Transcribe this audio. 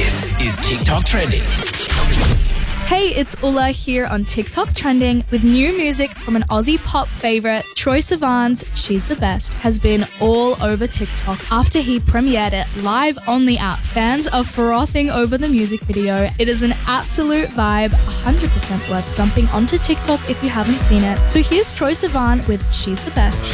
This is TikTok Trending. Hey, it's Ulla here on TikTok Trending with new music from an Aussie pop favourite. Troye Sivan's She's the Best has been all over TikTok after he premiered it live on the app. Fans are frothing over the music video. It is an absolute vibe, 100% worth jumping onto TikTok if you haven't seen it. So here's Troye Sivan with She's the Best.